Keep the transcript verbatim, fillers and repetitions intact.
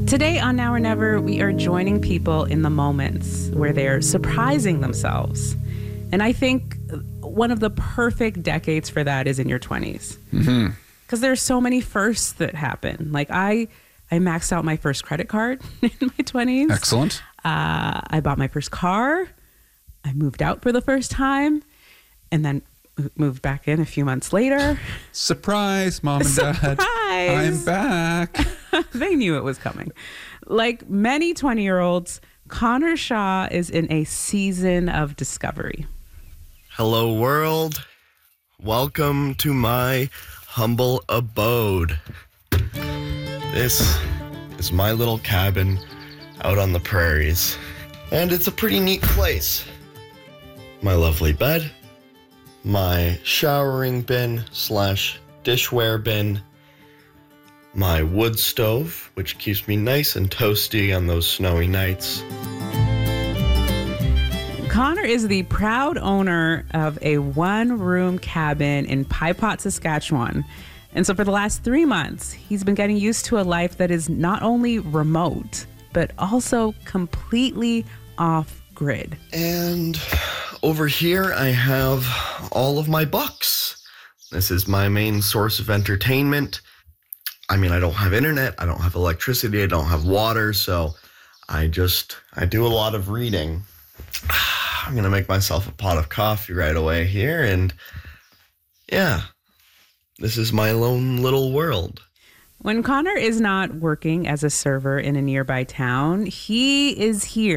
Today on Now or Never, we are joining people in the moments where they're surprising themselves. And I think one of the perfect decades for that is in your twenties. Mm-hmm. Because there's so many firsts that happen. Like I, I maxed out my first credit card in my twenties. Excellent. Uh, I bought my first car. I moved out for the first time and then moved back in a few months later. Surprise, Mom and Dad. Surprise. I'm back. They knew it was coming. Like many twenty-year-olds, Connor Shaw is in a season of discovery. Hello, world. Welcome to my humble abode. This is my little cabin out on the prairies, and it's a pretty neat place. My lovely bed, my showering bin slash dishware bin, my wood stove, which keeps me nice and toasty on those snowy nights. Connor is the proud owner of a one-room cabin in Pye Pot, Saskatchewan. And so for the last three months, he's been getting used to a life that is not only remote, but also completely off-grid. And over here, I have all of my books. This is my main source of entertainment. I mean, I don't have internet, I don't have electricity, I don't have water, so I just, I do a lot of reading. I'm going to make myself a pot of coffee right away here, and yeah, this is my lone little world. When Connor is not working as a server in a nearby town, he is here